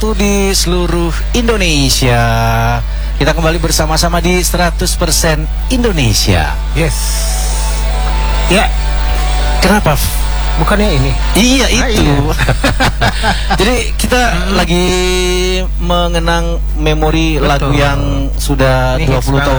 satu di seluruh Indonesia. Kita kembali bersama-sama di 100% Indonesia. Yes. Ya. Kenapa? Bukannya ini? Iya itu. Iya. Jadi kita lagi mengenang memori lagu yang sudah ini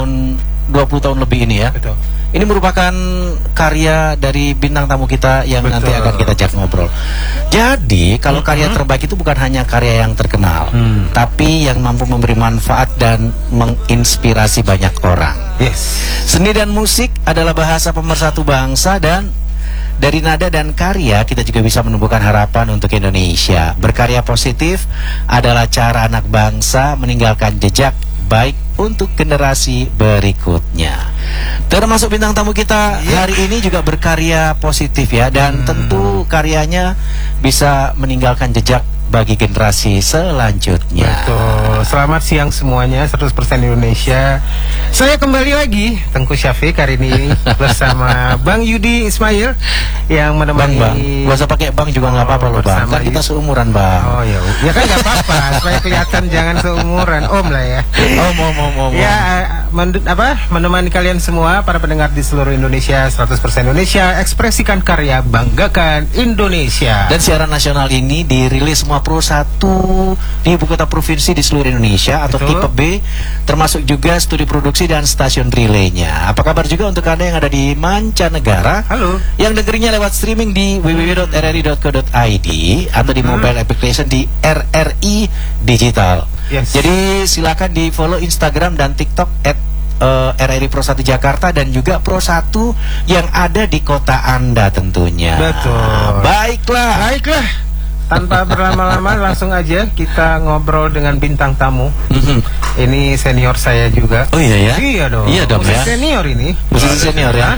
20 tahun lebih ini ya. Betul. Ini merupakan karya dari bintang tamu kita yang Betul. nanti akan kita ajak ngobrol. Jadi kalau karya terbaik itu bukan hanya karya yang terkenal, tapi yang mampu memberi manfaat dan menginspirasi banyak orang. Yes. Seni dan musik adalah bahasa pemersatu bangsa, dan dari nada dan karya kita juga bisa menumbuhkan harapan untuk Indonesia. Berkarya positif adalah cara anak bangsa meninggalkan jejak baik untuk generasi berikutnya. Termasuk bintang tamu kita hari ini juga berkarya positif ya, dan tentu karyanya bisa meninggalkan jejak bagi generasi selanjutnya. Betul. Selamat siang semuanya, 100% Indonesia. Saya kembali lagi, Tengku Syafiq hari ini bersama Bang Yudi Ismail yang menemani. Bang, gak usah pakai bang juga nggak apa-apa loh Bang. Kan kita seumuran Bang. Oh ya, ya kan nggak apa-apa, supaya kelihatan jangan seumuran, Om lah ya. Om. Ya, menemani kalian semua para pendengar di seluruh Indonesia, 100% Indonesia, ekspresikan karya, banggakan Indonesia. Dan siaran nasional ini dirilis semua Pro 1 di ibu kota provinsi di seluruh Indonesia atau Betul. tipe B, termasuk juga studi produksi dan stasiun relaynya. Apa kabar juga untuk Anda yang ada di mancanegara? Halo. Yang dengerinya lewat streaming di www.rri.co.id atau di mobile application di RRI Digital. Yes. Jadi silakan di follow Instagram dan TikTok RRI Pro 1 Jakarta dan juga Pro 1 yang ada di kota Anda tentunya. Betul. Baiklah. Tanpa berlama-lama langsung aja kita ngobrol dengan bintang tamu. Ini senior saya juga. Oh iya ya? Iya dong. Iya dong ya. Senior ini. Musisi senior ya.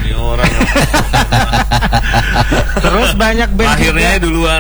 Terus banyak band akhirnya juga. duluan.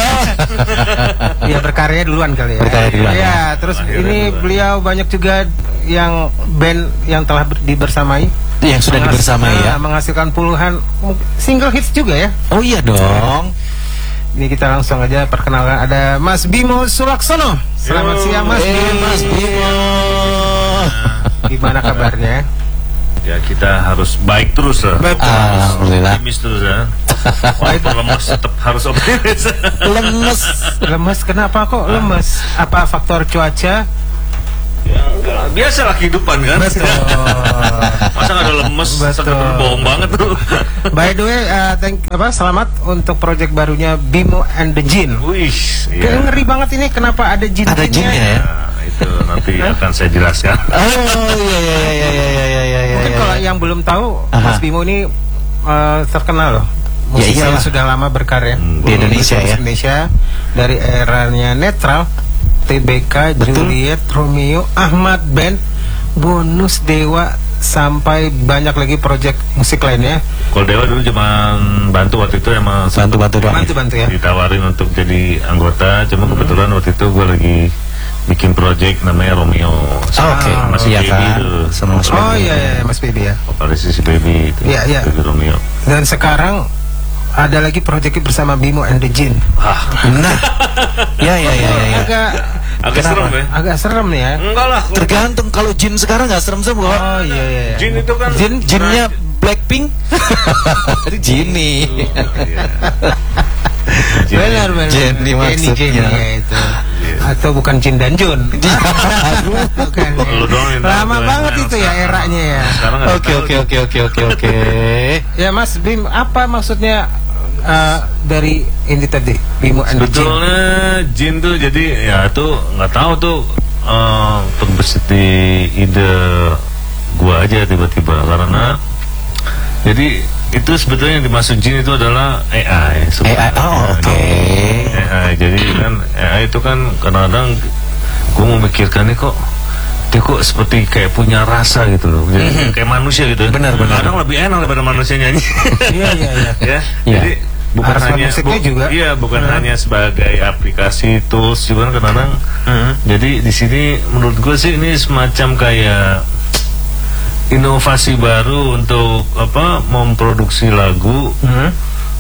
Ya berkarya duluan kali ya. Berkarya duluan. Ya, terus Akhirnya ini duluan. beliau banyak juga yang band yang telah dibersamai. Yang sudah dibersamai ya. Menghasilkan puluhan single hits juga ya. Oh iya dong. Ini kita langsung aja perkenalkan, ada Mas Bimo Sulaksono. Selamat siang Mas Bimo. Mas Bimo. Gimana kabarnya? Ya kita harus baik terus ya. Betul. Alhamdulillah. Optimis terus ya. Walaupun lemes tetap harus optimis. Lemes kenapa kok lemes? Apa faktor cuaca? Ya enggak, biasalah kehidupan kan. Betul. Masa nggak ada lemes, Betul. bohong banget tuh. By the way, selamat untuk proyek barunya Bimo and the Jin. Wih, Kayak ngeri banget ini, kenapa ada jin? Ada jinnya ya. Nah, itu nanti akan saya jelaskan. Oh iya. Mungkin kalau yang belum tahu, Aha. Mas Bimo ini terkenal loh. Ya Musisi yang iyalah. sudah lama berkarya Di Indonesia ya. Indonesia, dari eranya Netral, TBK, Betul. Juliet, Romeo, Ahmad Band, Bonus, Dewa, sampai banyak lagi proyek musik lainnya. Kalau Dewa dulu cuma bantu waktu itu, emang Bantu doang. Bantu ya. ditawarin untuk jadi anggota, cuma kebetulan waktu itu gue lagi bikin project namanya Romeo. Oke. Masih Iya Baby kan. tuh. Sama Mas Oh Baby. iya, Mas Baby ya. Vokalis si Baby itu. Iya, iya. Baby Romeo. Dan sekarang ada lagi proyek bersama Bimo and the Jin. Nah. Ya. Agak serem ya. Agak serem nih ya. Enggak lah. Tergantung, kalau jin sekarang nggak serem-serem kok. Oh iya. Jin itu kan Jinnya Blackpink. Jini. Benar. Jenny maksudnya. Ya, itu. Atau bukan Jin dan Jun. Bukan. Lu doang yang tahu Lama tuh, banget yang itu ya sekarang. eranya ya. Sekarang nggak tahu. Oke. Ya Mas Bim, apa maksudnya dari ini tadi Bimo and the Jin? Sebetulnya Jin tuh jadi ya tuh nggak tahu tuh terbesit di ide gua aja tiba-tiba karena jadi itu sebetulnya yang dimaksud Jin itu adalah AI. AI, oh oke. AI, jadi kan AI itu kan kadang-kadang gua memikirkannya kok dia kok seperti kayak punya rasa gitu loh, jadi kayak manusia gitu. Benar. Kadang lebih enak daripada manusia nyanyi. Iya. Ya, Iya. jadi bukan Aransemen hanya musiknya juga. Iya, bukan hanya sebagai aplikasi tools juga kadang-kadang. Jadi di sini menurut gue sih ini semacam kayak inovasi baru untuk memproduksi lagu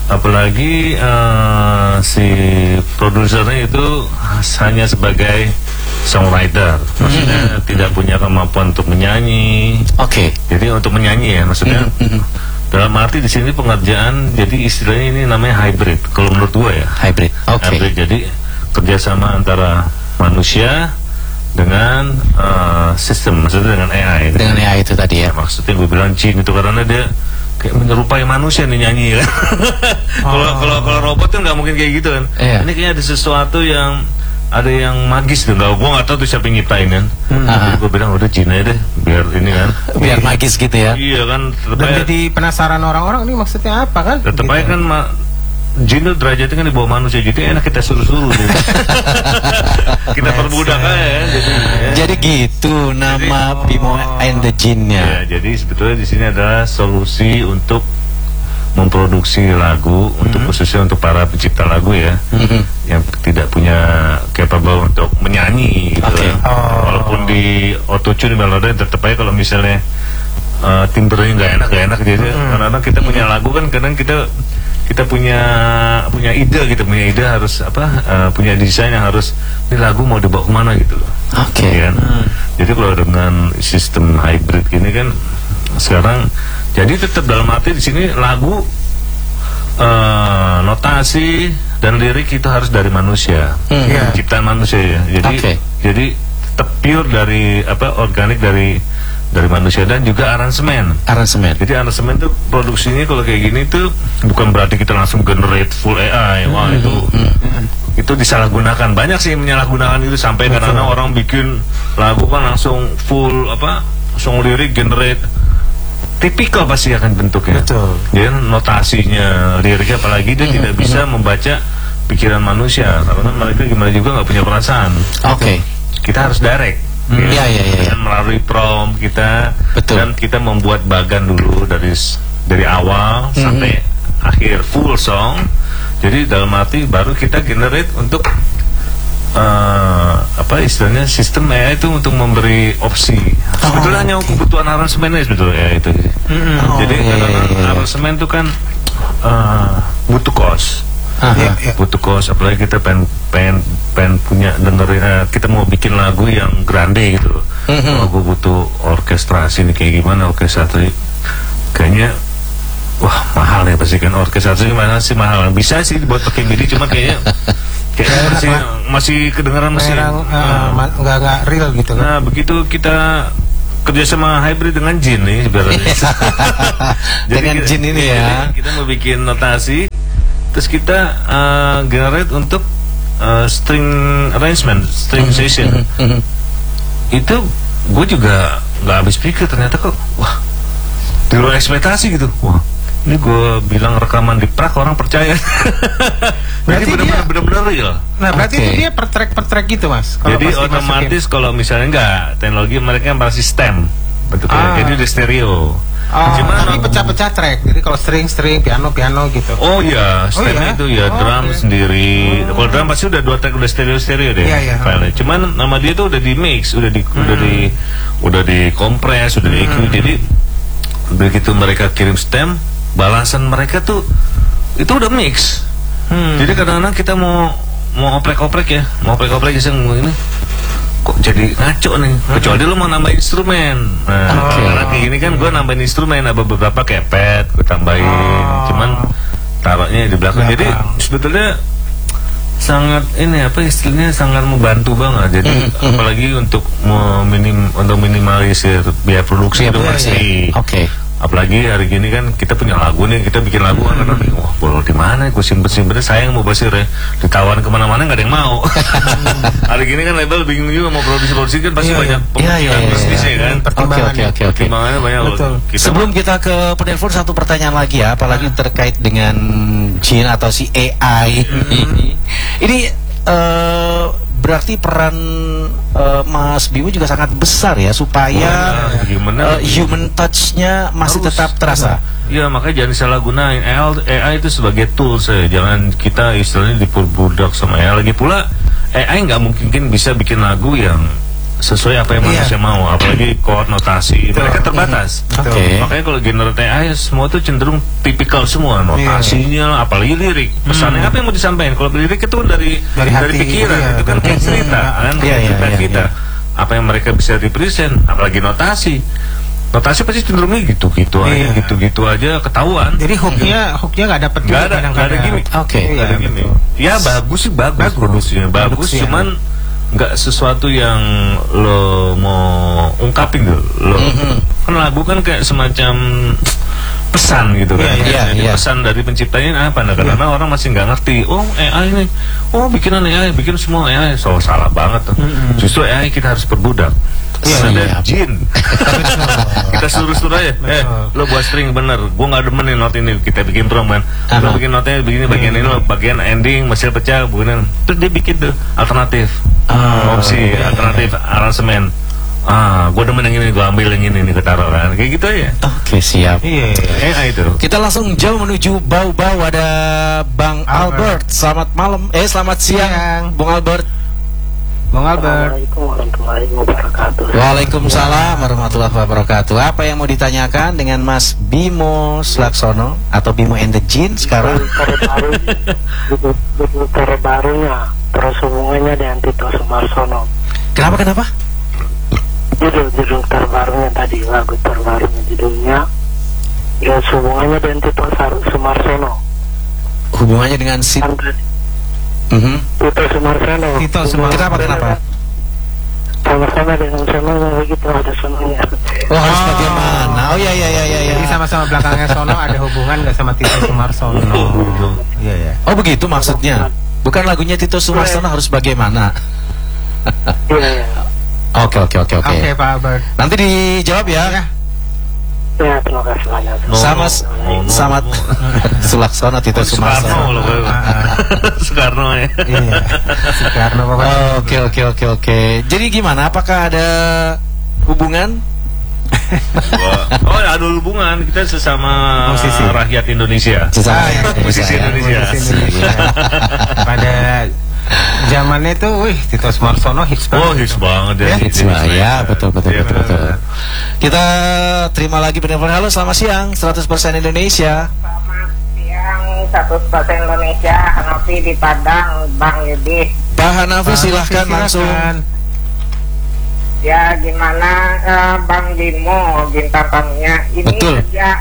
apalagi si produsernya itu hanya sebagai songwriter, maksudnya tidak punya kemampuan untuk menyanyi. Oke. Jadi untuk menyanyi ya, maksudnya dalam arti di sini pengerjaan, jadi istilahnya ini namanya hybrid. Kalau menurut gua ya, Hybrid. Oke. hybrid. Jadi kerjasama antara manusia dengan sistem, maksudnya dengan AI. Dengan AI itu tadi ya. Maksudnya gue bilang jin itu karena dia kayak menyerupai manusia nih nyanyi kan. Kalau robot kan nggak mungkin kayak gitu kan. Iya. Ini kayaknya ada sesuatu yang ada yang magis tuh. Gue nggak tahu tuh siapa yang nyiptain kan. Jadi gue bilang udah jin aja deh, biar ini kan. Biar magis gitu ya. Iya kan. Dan jadi penasaran orang-orang ini maksudnya apa kan? Tetep Gitu. aja kan jin itu derajatnya kan di bawah manusia, jadi enak kita suruh-suruh gitu. Kita perbudak aja kan. Jadi gitu nama Bimo and the Jin-nya. Ya, jadi sebetulnya di sini adalah solusi untuk memproduksi lagu untuk khususnya untuk para pencipta lagu ya, yang tidak punya capable untuk menyanyi gitu. Oke. Walaupun di autotune melodi tetap aja kalau misalnya timbrenya nggak enak jadi karena kita punya lagu kan kadang kita punya ide gitu, punya ide harus punya desain yang harus ini lagu mau dibawa kemana gitu loh. Oke. Ya kan? Jadi kalau dengan sistem hybrid gini kan sekarang jadi tetap dalam arti di sini lagu notasi dan lirik itu harus dari manusia, ciptaan manusia ya. Jadi tetap pure dari organik dari manusia dan juga aransemen. Jadi aransemen tuh produksinya kalau kayak gini tuh bukan berarti kita langsung generate full AI. Wah itu disalahgunakan. Banyak sih yang menyalahgunakan itu sampai karena orang bikin lagu kan langsung full song lirik generate. Tipikal pasti akan bentuknya. Betul. Dia notasinya liriknya apalagi dia tidak bisa membaca pikiran manusia karena mereka gimana juga nggak punya perasaan. Oke. Kita harus direct. Iya. Dan melalui prompt kita. Betul. Dan kita membuat bagan dulu dari awal sampai akhir full song. Jadi dalam arti baru kita generate untuk istilahnya sistem AI itu untuk memberi opsi. Sebetulnya hanya kebutuhan aransemennya sebetulnya itu. Jadi aransemen itu kan butuh cost. Butuh cost, apalagi kita pengen punya dengerin kita mau bikin lagu yang grande gitu. Gue butuh orkestrasi nih kayak gimana orkestrasi? Kayaknya wah mahal ya pasti kan orkestrasi gimana sih mahal. Bisa sih dibuat pakai MIDI cuma kayaknya masih kedengaran masih nggak real gitu kan. Nah begitu kita kerjasama hybrid dengan jin nih sebenarnya. Dengan jin ini ya. Kita mau bikin notasi, terus kita generate untuk string arrangement, string session. Itu gue juga nggak habis pikir ternyata kok wah di luar ekspektasi gitu. Wah ini gue bilang rekaman di Prague orang percaya. Berarti benar-benar real. Nah berarti itu dia per track gitu mas. Jadi otomatis kalau misalnya enggak teknologi mereka yang pasti stem bentuknya. Jadi di stereo. Tapi pecah-pecah track. Jadi kalau string, piano gitu. Oh iya, stem itu ya drum sendiri. Kalau drum pasti udah 2 track udah stereo deh. Iya. Cuman nama dia tuh udah di mix, udah di kompres, udah di EQ. Jadi begitu mereka kirim stem, balasan mereka tuh itu udah mix. Jadi kadang-kadang kita mau oprek-oprek ya, ini kok jadi ngaco nih. Kecuali lu mau nambah instrumen. Nah, karena kayak gini kan gue nambahin instrumen, ada beberapa kayak pad gue tambahin. Cuman taruhnya di belakang. Jadi sebetulnya sangat istilahnya sangat membantu banget. Jadi apalagi untuk minimalisir biaya produksi itu pasti. Apalagi hari gini kan kita punya lagu nih, kita bikin lagu kan wah boleh di mana gue simpen sayang mau basir ya ditawarin kemana-mana nggak ada yang mau. Hari gini kan label bingung juga mau produksi kan pasti banyak pembicaraan bisnisnya kan. Pertimbangannya banyak. Sebelum kita ke penelpon satu pertanyaan lagi ya, apalagi terkait dengan Jin atau si AI ini berarti peran Mas Bimo juga sangat besar ya supaya human touch-nya masih tetap terasa. Iya makanya jangan disalahgunain AI itu sebagai tools ya. Jangan kita istilahnya diperbudak sama AI. Lagi pula AI nggak mungkin bisa bikin lagu yang sesuai apa yang manusia mau, apalagi chord, notasi, mereka terbatas. Oke. Makanya kalau generate AI semua tuh cenderung tipikal semua, notasinya, apalagi lirik, pesannya apa yang mau disampaikan. Kalau lirik itu dari hati, pikiran, iya, itu kan kayak cerita, kan cerita kita. Apa yang mereka bisa represent, apalagi notasi. Notasi pasti cenderungnya gitu-gitu aja, gitu-gitu aja ketahuan. Jadi hooknya nggak dapet juga, nggak ada gimmick. Oke. Nggak ada gimmick. Ya bagus sih, bagus produksinya, bagus, cuman nggak sesuatu yang lo mau ungkapin gitu. Lo kan lagu kan kayak semacam pesan gitu kan. Jadi pesan dari penciptanya apa? Nah, karena orang masih nggak ngerti. Oh AI ini, bikinan AI, bikin semua AI. So salah banget. Justru AI kita harus perbudak. Ada jin. Kita suruh aja. Lo buat string bener. Gue nggak demen nih not ini. Kita bikin drum kan. Lo bikin notnya begini, bagian ini lo, bagian ending masih pecah, begini. Terus dia bikin tuh alternatif, opsi, alternatif aransemen. Gue demen yang ini, gue ambil yang ini nih, ketaruh kan. Kayak gitu aja. Oke, siap. Itu. Kita langsung jauh menuju Bau-Bau. Ada Bang Albert. Selamat malam. Selamat siang, Bung Albert. Bang Albert. Assalamualaikum warahmatullahi wabarakatuh. Waalaikumsalam warahmatullahi wabarakatuh. Apa yang mau ditanyakan dengan Mas Bimo Sulaksono atau Bimo and the Jin sekarang? Judul terbarunya, terus hubungannya dengan Tito Sumarsono. Kenapa? Judul terbarunya tadi, lagu terbarunya judulnya, ya hubungannya dengan Tito Sumarsono. Hubungannya dengan si Tito Sumarsono. Kenapa? Sama-sama dengan sononya begitu, ada sononya. Harus bagaimana? Iya. Jadi sama-sama belakangnya Sono ada hubungan nggak sama Tito Sumarsono? Iya. Oh begitu maksudnya. Bukan lagunya Tito Sumarsono harus bagaimana? Iya. Oke, Pak Albert. Nanti dijawab ya. Ya, terima kasih banyak. Sama Sulaksono, Tito Sumarsono. Soekarno ya. Iya. Soekarno pokoknya. Oke. Jadi gimana? Apakah ada hubungan? Ada hubungan, kita sesama musisi rakyat Indonesia. Musisi Indonesia. Pada zamannya itu, Tito Sumarsono hits banget. Hits banget ya. Ya, betul. Kita terima lagi penelpon. Halo, selamat siang, 100% Indonesia. Selamat siang, 100% Indonesia. Hanafi di Padang, Bang Yudi. Pak Hanafi, silahkan langsung. Ya, gimana Bang Bimo, bintang tamunya? Ini betul.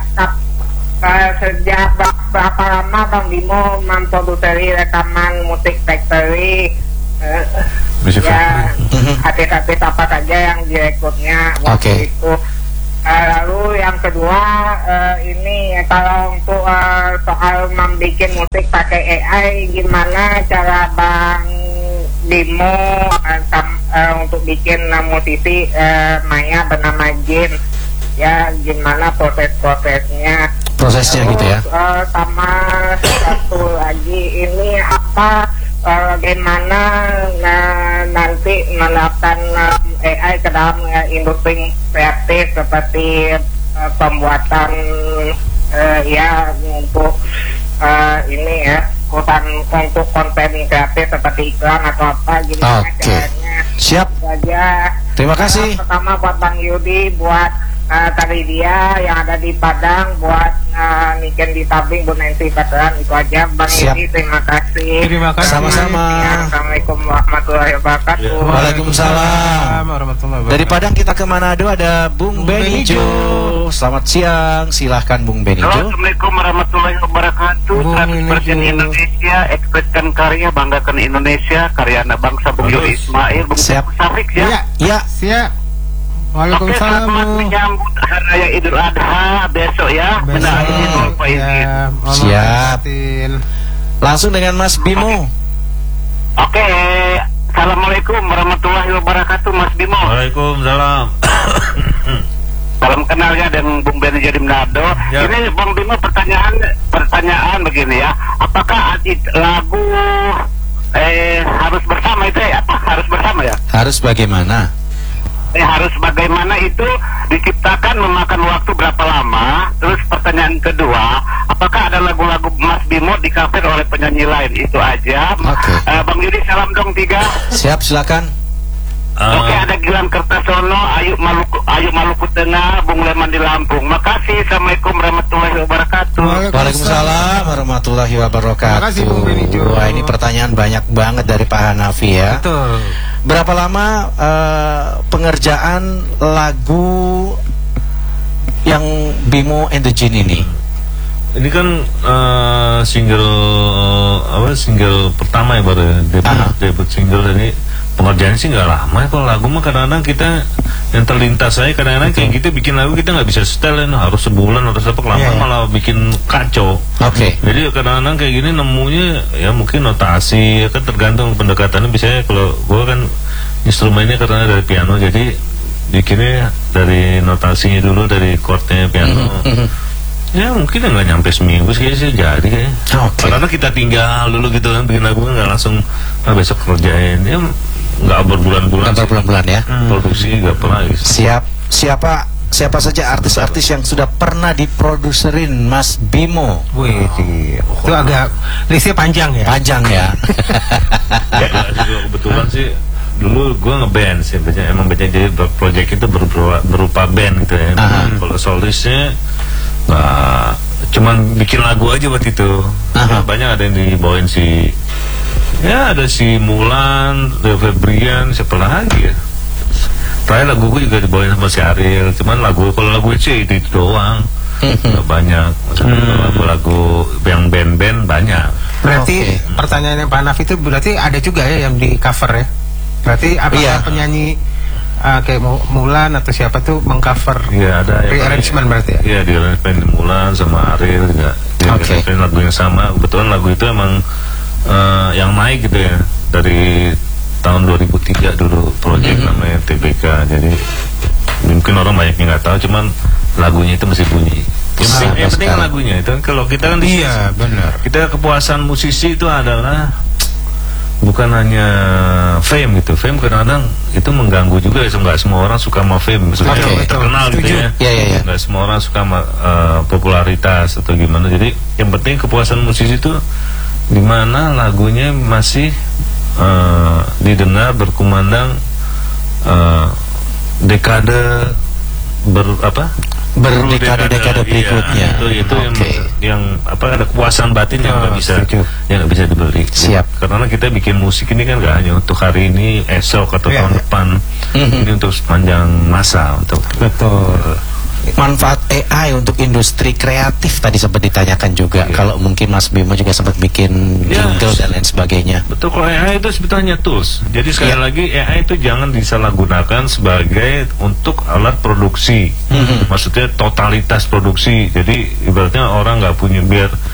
Sejak berapa lama Bang Bimo memproduksi rekaman musik factory? Ya, artis-artis apa saja yang direkrutnya waktu itu? Lalu yang kedua, ini kalau untuk soal membuat musik pakai AI, gimana cara Bang Bimo untuk bikin musisi Maya bernama Jin? Ya, gimana prosesnya gitu ya? Sama satu lagi, ini apa, bagaimana nanti menerapkan AI ke dalam industri kreatif seperti pembuatan untuk ini ya, untuk konten kreatif seperti iklan atau apa, gimana caranya? Siap. Saja. Terima kasih. Pertama buat Bang Yudi, buat tadi dia yang ada di Padang, buat Niken di Tabing, Bu Nancy Veteran, itu aja Bang Yudi, terima kasih. Sama-sama. Assalamualaikum warahmatullahi wabarakatuh. Waalaikumsalam warahmatullahi wabarakatuh. Dari Padang kita ke Manado, ada Bung Benijo. Selamat siang, silahkan Bung Benijo. Assalamualaikum warahmatullahi wabarakatuh. 100% Indonesia, ekspresikan karya, banggakan Indonesia, karya anak bangsa Bung Yudi Ismail, Bung Safik ya. Iya, siap. Waalaikumsalam. Selamat menyambut Hari Raya Idul Adha besok ya. Benar ini Bapak izin. Siap. Langsung dengan Mas Bimo. Oke. Assalamualaikum warahmatullahi wabarakatuh, Mas Bimo. Waalaikumsalam. Salam kenal ya dengan Bung Beni jadi Manado. Ini Bang Bimo, pertanyaan begini ya. Apakah lagu harus bersama itu ya? Apa harus bersama ya? Harus bagaimana? Harus bagaimana itu diciptakan memakan waktu berapa lama? Terus pertanyaan kedua, apakah ada lagu-lagu Mas Bimo di cover oleh penyanyi lain? Itu aja. Oke. Bang Yudi, salam dong 3. Siap, silakan. Oke, ada Gilang Kertasono, Ayu Maluku Tengah, Bung Leman di Lampung. Makasih. Assalamualaikum warahmatullahi wabarakatuh. Waalaikumsalam warahmatullahi wabarakatuh. Terima kasih, Bung Benijo. Wah, ini pertanyaan banyak banget dari Pak Hanafi ya. Betul. Berapa lama pengerjaan lagu yang Bimo and the Jin ini? Ini kan single pertama ya, baru debut single ini. Pengerjaan sih nggak lama. Kalau lagu mah kadang-kadang kita yang terlintas saya kadang-kadang kayak gitu bikin lagu kita nggak bisa setel, harus sebulan atau apa, kelamaan malah bikin kacau. Oke. Jadi kadang-kadang kayak gini nemunya ya mungkin notasi ya kan, tergantung pendekatannya. Biasanya kalau gue kan instrumennya karena dari piano, jadi bikinnya dari notasinya dulu, dari chordnya piano. Ya mungkin nggak nyampe seminggu sih jadi kayaknya. Karena kita tinggal dulu gitu kan, bikin lagu nggak langsung besok kerjain. Ya nggak berbulan-bulan ya. Produksi nggak pernah gitu. Siapa saja artis-artis yang sudah pernah diproduserin Mas Bimo? Wih, itu agak listnya panjang ya. Panjang ya. Ya juga kebetulan sih dulu gue ngeband sih, emang banyak, jadi project itu berupa band gitu ya. Kalau solisnya nah, cuman bikin lagu aja waktu itu. Ya, banyak ada yang dibawain ya ada si Mulan, Rio Febrian, siapa lagi ya. Terakhir lagu gue juga dibawain sama si Ariel. Cuman kalau lagu itu doang, nggak banyak. Maksudnya lagu-lagu yang band-band banyak. Berarti pertanyaannya Pak Hanafi itu berarti ada juga ya yang di cover ya. Berarti apakah penyanyi kayak Mulan atau siapa tuh mengcover? Iya, ada re-arrangement berarti ya? Iya, di arrangement Mulan sama Ariel juga. Lagu yang sama. Kebetulan lagu itu emang yang naik gitu ya, dari tahun 2003 dulu project namanya TBK. Jadi mungkin orang banyak yang nggak tahu, cuman lagunya itu masih bunyi. Yang penting kan lagunya itu. Kalau kita kan benar. Kita kepuasan musisi itu adalah bukan hanya fame gitu. Fame kadang-kadang itu mengganggu juga ya, nggak semua orang suka sama fame. Maksudnya terkenal gitu ya. Nggak semua orang suka sama popularitas atau gimana. Jadi yang penting kepuasan musisi itu dimana lagunya masih didengar, berkumandang dekade berdekade berikutnya. Itu yang ada kepuasan batin yang nggak bisa dibeli. Siap. Karena kita bikin musik ini kan nggak hanya untuk hari ini, esok atau tahun depan. Ini untuk sepanjang masa betul. Manfaat AI untuk industri kreatif tadi sempat ditanyakan juga. Kalau mungkin Mas Bimo juga sempat bikin jingle dan lain sebagainya. Betul, kalau AI itu sebetulnya tools. Jadi sekali lagi AI itu jangan disalahgunakan sebagai untuk alat produksi. Maksudnya totalitas produksi. Jadi ibaratnya orang nggak punya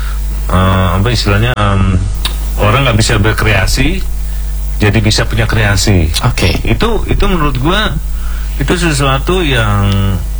orang nggak bisa berkreasi, jadi bisa punya kreasi. Itu menurut gua itu sesuatu yang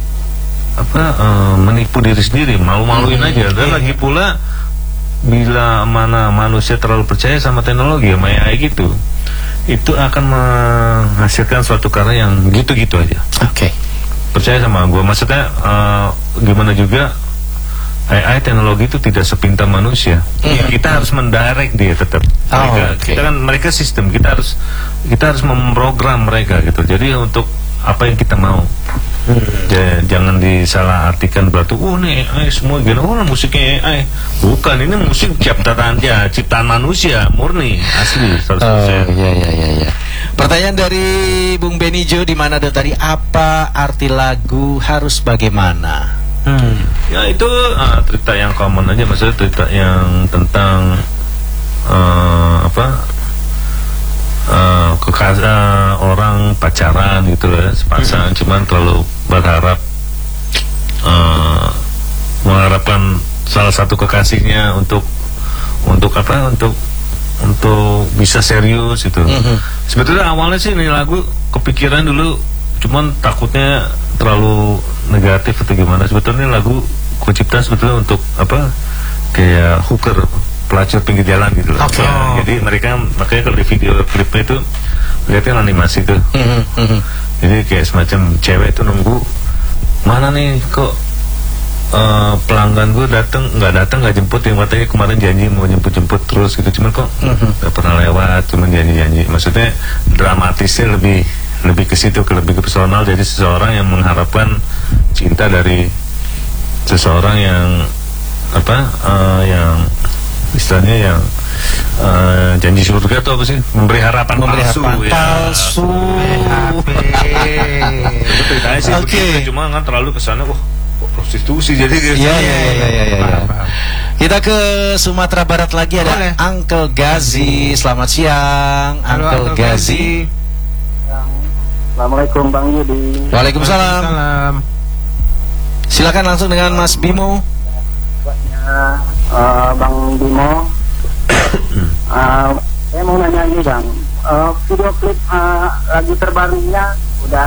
menipu diri sendiri, malu-maluin aja. Dan lagi pula bila mana manusia terlalu percaya sama teknologi, sama AI gitu, itu akan menghasilkan suatu karya yang gitu-gitu aja. Percaya sama gue, maksudnya gimana juga AI teknologi itu tidak sepintar manusia. Kita harus mendirect dia tetap. Mereka sistem, kita harus memprogram mereka gitu. Jadi untuk apa yang kita mau. Jangan disalahartikan berarti nih AI semua gini, musiknya AI. Bukan, ini musik ciptaan manusia murni asli 100%. Iya. Pertanyaan dari Bung Benijo di mana tadi, apa arti lagu harus bagaimana? Ya itu cerita yang common aja, maksudnya cerita yang tentang orang pacaran gitu ya, sepasang, cuman terlalu berharap mengharapkan salah satu kekasihnya untuk bisa serius gitu. Sebetulnya awalnya sih ini lagu kepikiran dulu, cuman takutnya terlalu negatif atau gimana. Sebetulnya lagu kucipta sebetulnya untuk kayak hooker, pelacur pinggir jalan gitu loh. Jadi mereka makanya kalau di video klipnya itu lihatnya animasi tuh. Jadi kayak semacam cewek itu nunggu, mana nih kok pelanggan gue nggak jemput, yang katanya kemarin janji mau jemput terus gitu, cuman kok nggak pernah lewat, cuman janji. Maksudnya dramatisnya lebih lebih ke situ, lebih ke personal. Jadi seseorang yang mengharapkan cinta dari seseorang yang yang istilahnya yang janji surga atau apa sih, memberi harapan palsu. Ceritanya sih begitu, cuma kan terlalu kesana prostitusi jadi iya. Kita ke Sumatera Barat lagi, ada Uncle Gazi. Selamat siang. Halo, Uncle Gazi. Assalamualaikum Bang Yudi. Waalaikumsalam. Silakan langsung dengan Mas Bimo. Bang Bimo, saya mau nanya ini Bang, video klip lagu terbarunya udah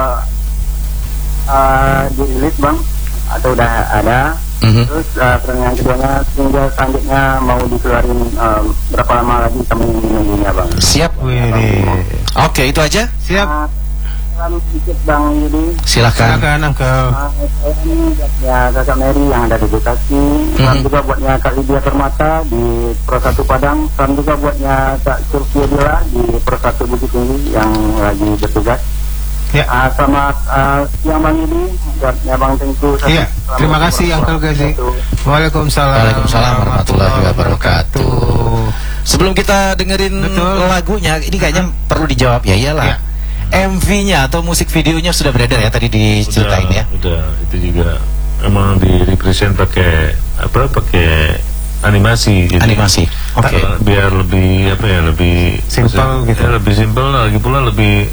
dirilis Bang, atau udah ada? Terus pertanyaan keduanya, single selanjutnya mau dikeluarin berapa lama lagi kami menunggunya Bang? Siap. Oke, itu aja. Siap. Salam sedikit Bang Yudi. Silakan Uncle. Saya ini buatnya Kakak Mary yang ada di Bekasi. Salam juga buatnya Kak Lydia Permata di Pro 1 Padang. Salam juga buatnya Kak Surya Dila di Pro 1 Bukit Tinggi yang lagi bertugas. Ya. Selamat siang Bang Yudi, buatnya Bang Tengku. Iya, terima kasih Uncle Gazi. Waalaikumsalam. Waalaikumsalam warahmatullahi wabarakatuh. Sebelum kita dengerin lagunya, ini kayaknya perlu dijawab ya, iyalah. MV-nya atau musik videonya sudah beredar ya, tadi diceritain ya. Udah, itu juga emang di represent pakai animasi gitu. Animasi. Oke. Biar lebih lebih Simple gitu. Ya, lebih simpel, lagi pula lebih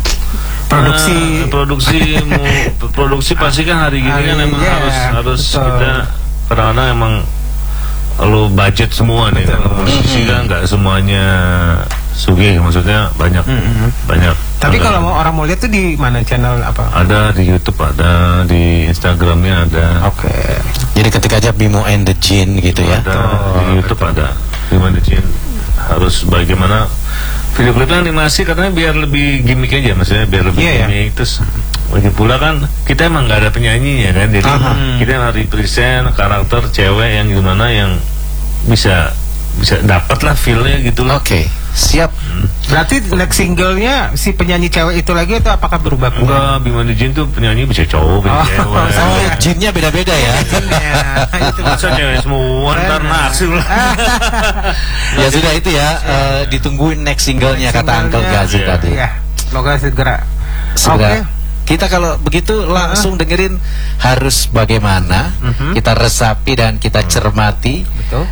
produksi pasti kan hari gini kan emang harus kita kadang-kadang emang lo budget semua nih kan. Musisi kan nggak semuanya sugih, maksudnya banyak. Tapi kalau orang mau lihat tuh di mana, channel apa? Ada di YouTube, ada di Instagramnya ada. Oke. Jadi ketika aja Bimo and the Jin gitu ya. Ada di YouTube ada. Bimo and the Jin. Harus bagaimana video klipnya animasi karena biar lebih gimmick aja, maksudnya biar lebih gimmick. Terus lagi pula kan kita emang nggak ada penyanyi ya kan, jadi kita harus represent karakter cewek yang gimana yang bisa dapat lah feel-nya gitu loh. Oke. Siap. Berarti next singlenya si penyanyi cewek itu lagi atau apakah berubah? Enggak, Bimo and the Jin tuh penyanyi bisa cowok, bisa cewek. Oh, jinnya beda-beda ya. Itu masa cewek semua ntar naksir lah. Ya sudah itu ya, ditungguin next singlenya kata Uncle Gazi tadi. Iya, semoga segera. Oke. Kita kalau begitu langsung dengerin Harus Bagaimana. Kita resapi dan kita cermati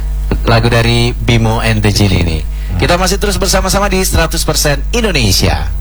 lagu dari Bimo and the Jin ini. Kita masih terus bersama-sama di 100% Indonesia.